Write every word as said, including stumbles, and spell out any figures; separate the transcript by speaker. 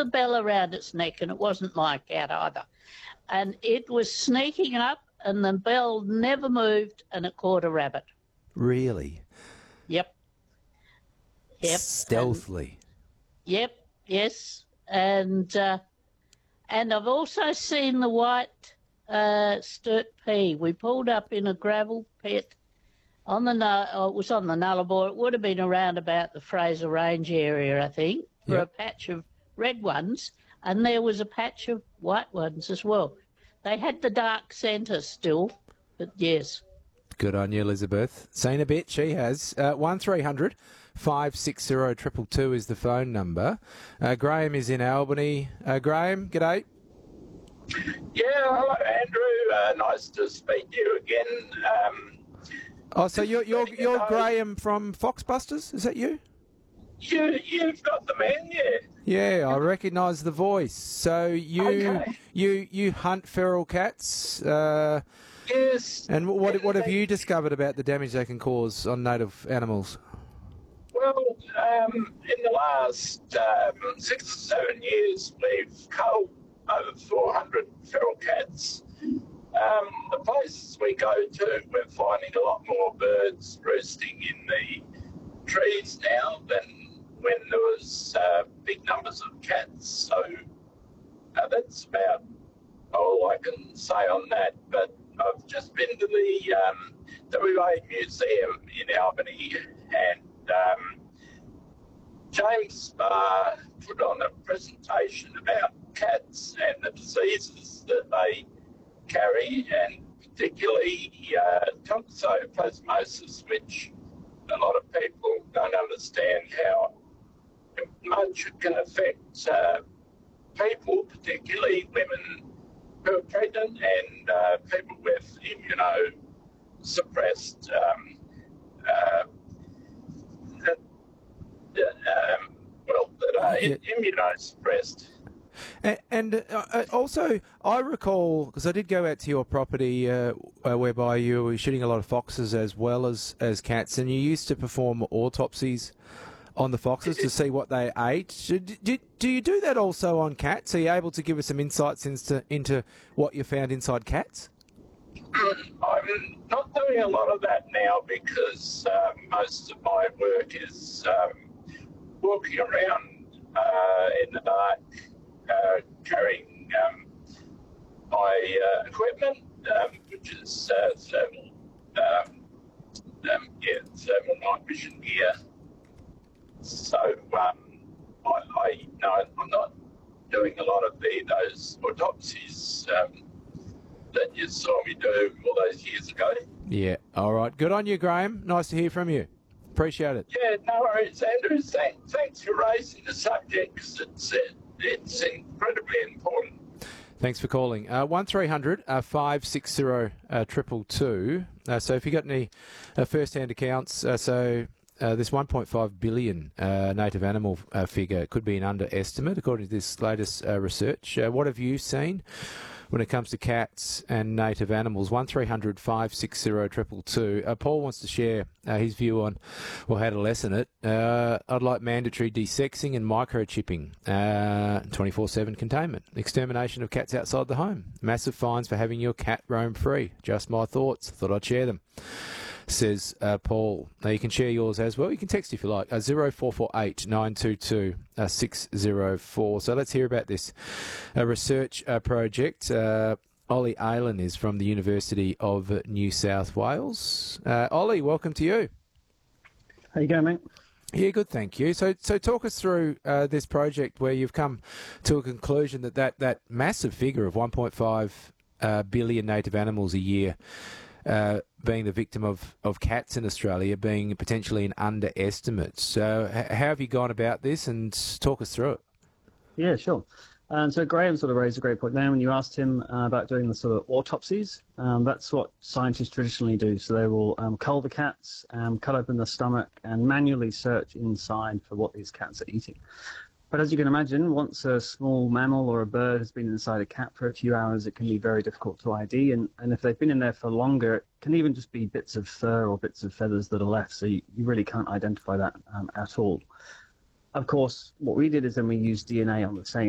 Speaker 1: the bell around its neck, and it wasn't my cat either. And it was sneaking up, and the bell never moved, and it caught a rabbit.
Speaker 2: Really?
Speaker 1: Yep. Yep.
Speaker 2: Stealthily.
Speaker 1: And, yep. Yes. And uh, and I've also seen the white uh, sturt pea. We pulled up in a gravel pit on the oh, it was on the Nullarbor. It would have been around about the Fraser Range area, I think, for
Speaker 2: Yep.
Speaker 1: a patch of red ones, and there was a patch of white ones as well. They had the dark centre still, but yes.
Speaker 2: Good on you, Elizabeth. Seen a bit, she has. Uh, one three hundred five six zero two two two is the phone number. Uh, Graham is in Albany. Uh, Graham, g'day.
Speaker 3: Yeah, hello, Andrew. Uh, nice to speak to you again. Um,
Speaker 2: Oh, so you're you're
Speaker 3: you
Speaker 2: you're
Speaker 3: know,
Speaker 2: Graham from Foxbusters? Is that you?
Speaker 3: You, you've got the man, yeah.
Speaker 2: Yeah, I recognise the voice. So you
Speaker 3: Okay.
Speaker 2: you you hunt feral cats. Uh,
Speaker 3: Yes.
Speaker 2: and what what have
Speaker 3: they-
Speaker 2: you discovered about the damage they can cause on native animals?
Speaker 3: Well, um, in the last um, six or seven years, we've culled over four hundred feral cats. Um, the places we go to, we're finding a lot more birds roosting in the trees now than when there was uh, big numbers of cats. So uh, that's about all I can say on that. But I've just been to the um, W A Museum in Albany, and um, James Barr put on a presentation about cats and the diseases that they carry, and particularly uh, toxoplasmosis, which a lot of people don't understand how much it can affect uh, people, particularly women who are pregnant and uh, people with immunosuppressed, um, uh, that, that, um, well, that are
Speaker 2: Yeah.
Speaker 3: immunosuppressed.
Speaker 2: And, and uh, also, I recall, because I did go out to your property uh, uh, whereby you were shooting a lot of foxes as well as, as cats, and you used to perform autopsies on the foxes to see what they ate. Do, do, do you do that also on cats? Are you able to give us some insights into, into what you found inside cats?
Speaker 3: I'm not doing a lot of that now because uh, most of my work is um, walking around uh, in the dark, uh, carrying um, my uh, equipment, um, which is uh, thermal, um, um, yeah, thermal night vision gear. So um, I, I no, I'm not doing a lot of the those autopsies um, that you saw me do all those years ago.
Speaker 2: Yeah. All right. Good on you, Graham. Nice to hear from you. Appreciate it.
Speaker 3: Yeah, no worries, Andrew. Thank, thanks for raising the subject because it's, it's incredibly important.
Speaker 2: Thanks for calling. Uh, one three hundred five six zero two two two. Uh, so if you've got any uh, first-hand accounts, uh, so uh, this one point five billion uh, native animal uh, figure could be an underestimate according to this latest uh, research. Uh, what have you seen when it comes to cats and native animals? one three hundred five six zero two two two. Uh, Paul wants to share uh, his view on, well, how to lessen it. Uh, I'd like mandatory desexing and microchipping, uh, twenty-four seven containment, extermination of cats outside the home, massive fines for having your cat roam free. Just my thoughts. Thought I'd share them, says uh, Paul. Now, you can share yours as well. You can text if you like, uh, zero four four eight nine two two six zero four. So let's hear about this uh, research uh, project. Uh, Ollie Aylan is from the University of New South Wales. Uh, Ollie, welcome to you.
Speaker 4: How you going, mate?
Speaker 2: Yeah, good, thank you. So, so talk us through uh, this project where you've come to a conclusion that that, that massive figure of one point five uh, billion native animals a year Uh, being the victim of, of cats in Australia being potentially an underestimate. So h- how have you gone about this, and talk us through it?
Speaker 4: Yeah, sure. Um, so Graham sort of raised a great point there when you asked him uh, about doing the sort of autopsies. Um, that's what scientists traditionally do. So they will um, cull the cats, um, cut open the stomach, and manually search inside for what these cats are eating. But as you can imagine, once a small mammal or a bird has been inside a cat for a few hours, it can be very difficult to I D. And, and if they've been in there for longer, it can even just be bits of fur or bits of feathers that are left. So you, you really can't identify that um, at all. Of course, what we did is then we used D N A on the same